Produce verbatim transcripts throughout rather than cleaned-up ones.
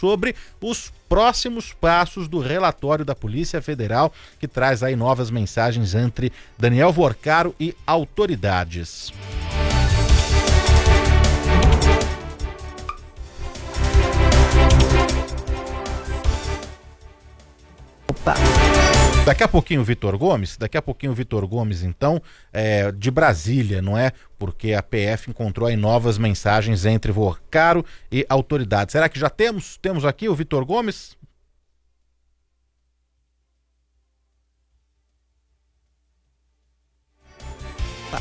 sobre os próximos passos do relatório da Polícia Federal, que traz aí novas mensagens entre Daniel Vorcaro e autoridades. Opa! Daqui a pouquinho o Vitor Gomes, daqui a pouquinho o Vitor Gomes, então, é, de Brasília, não é? Porque a P F encontrou aí novas mensagens entre Vorcaro e autoridades. Será que já temos? Temos aqui o Vitor Gomes? Tá.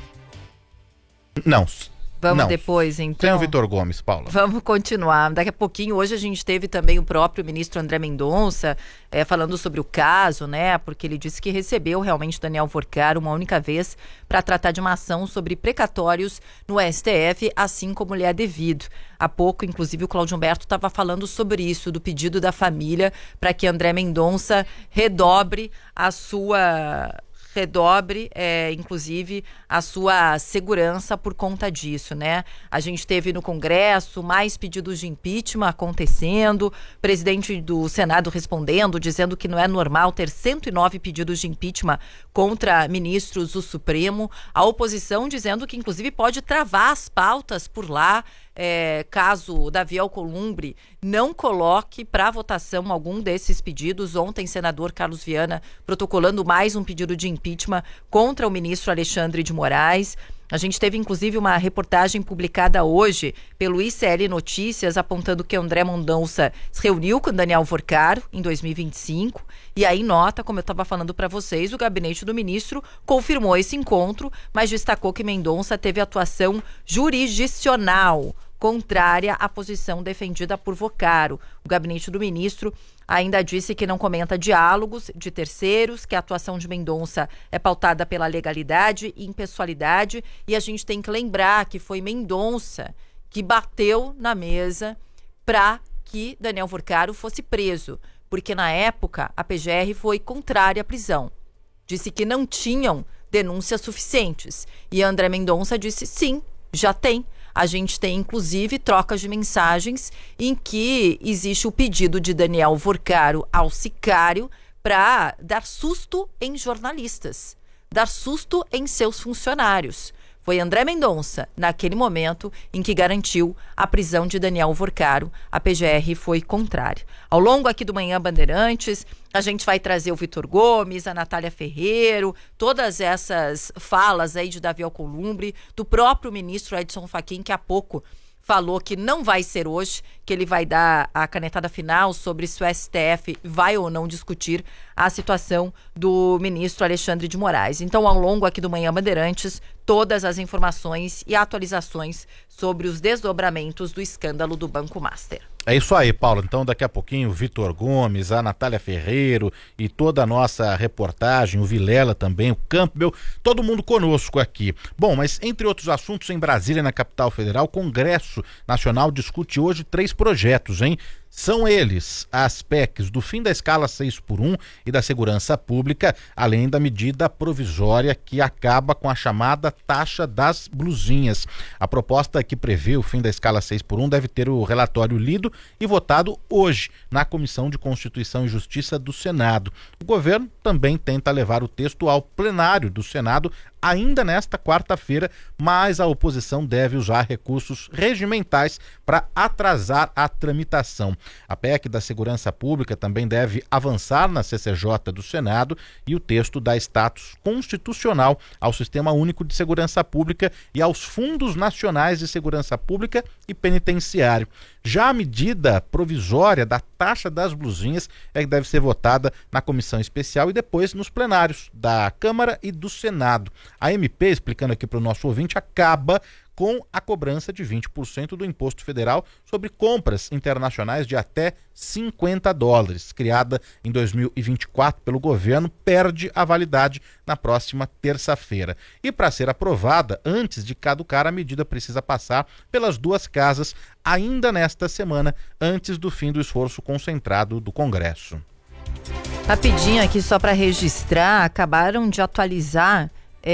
Não. Vamos Não. depois, então. Tem o Vitor Gomes, Paula. Vamos continuar. Daqui a pouquinho, hoje a gente teve também o próprio ministro André Mendonça é, falando sobre o caso, né? Porque ele disse que recebeu realmente Daniel Vorcaro uma única vez para tratar de uma ação sobre precatórios no S T F, assim como lhe é devido. Há pouco, inclusive, o Cláudio Humberto estava falando sobre isso, do pedido da família para que André Mendonça redobre a sua... redobre, é, inclusive, a sua segurança por conta disso, né? A gente teve no Congresso mais pedidos de impeachment acontecendo, presidente do Senado respondendo, dizendo que não é normal ter cento e nove pedidos de impeachment contra ministros do Supremo, a oposição dizendo que, inclusive, pode travar as pautas por lá, É, caso Davi Alcolumbre não coloque para votação algum desses pedidos. Ontem, senador Carlos Viana protocolando mais um pedido de impeachment contra o ministro Alexandre de Moraes. A gente teve, inclusive, uma reportagem publicada hoje pelo I C L Notícias, apontando que André Mendonça se reuniu com Daniel Vorcaro em dois mil e vinte e cinco. E aí, nota, como eu estava falando para vocês, o gabinete do ministro confirmou esse encontro, mas destacou que Mendonça teve atuação jurisdicional contrária à posição defendida por Vorcaro. O gabinete do ministro ainda disse que não comenta diálogos de terceiros, que a atuação de Mendonça é pautada pela legalidade e impessoalidade, e a gente tem que lembrar que foi Mendonça que bateu na mesa para que Daniel Vorcaro fosse preso, porque na época a P G R foi contrária à prisão. Disse que não tinham denúncias suficientes, e André Mendonça disse sim, já tem. A gente tem, inclusive, trocas de mensagens em que existe o pedido de Daniel Vorcaro ao sicário para dar susto em jornalistas, dar susto em seus funcionários. Foi André Mendonça, naquele momento em que garantiu a prisão de Daniel Vorcaro. A P G R foi contrária. Ao longo aqui do Manhã Bandeirantes, a gente vai trazer o Vitor Gomes, a Natália Ferreiro, todas essas falas aí de Davi Alcolumbre, do próprio ministro Edson Fachin, que há pouco falou que não vai ser hoje, que ele vai dar a canetada final sobre se o S T F vai ou não discutir a situação do ministro Alexandre de Moraes. Então, ao longo aqui do Manhã Bandeirantes, todas as informações e atualizações sobre os desdobramentos do escândalo do Banco Master. É isso aí, Paulo. Então, daqui a pouquinho, o Vitor Gomes, a Natália Ferreiro e toda a nossa reportagem, o Vilela também, o Campbell, todo mundo conosco aqui. Bom, mas entre outros assuntos, em Brasília, na capital federal, o Congresso Nacional discute hoje três projetos, hein? São eles as P E Cs do fim da escala seis por um e da segurança pública, além da medida provisória que acaba com a chamada taxa das blusinhas. A proposta que prevê o fim da escala seis por um deve ter o relatório lido e votado hoje na Comissão de Constituição e Justiça do Senado. O governo também tenta levar o texto ao plenário do Senado ainda nesta quarta-feira, mas a oposição deve usar recursos regimentais para atrasar a tramitação. A P E C da Segurança Pública também deve avançar na C C J do Senado e o texto dá status constitucional ao Sistema Único de Segurança Pública e aos Fundos Nacionais de Segurança Pública e Penitenciário. Já a medida provisória da taxa das blusinhas é que deve ser votada na comissão especial e depois nos plenários da Câmara e do Senado. A M P, explicando aqui para o nosso ouvinte, acaba com a cobrança de vinte por cento do imposto federal sobre compras internacionais de até cinquenta dólares. Criada em dois mil e vinte e quatro pelo governo, perde a validade na próxima terça-feira. E para ser aprovada, antes de caducar, a medida precisa passar pelas duas casas ainda nesta semana, antes do fim do esforço concentrado do Congresso. Rapidinho aqui, só para registrar, acabaram de atualizar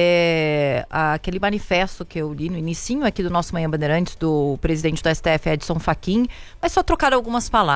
É, aquele manifesto que eu li no inicinho aqui do nosso Manhã Bandeirantes, do presidente do S T F, Edson Fachin, mas só trocaram algumas palavras.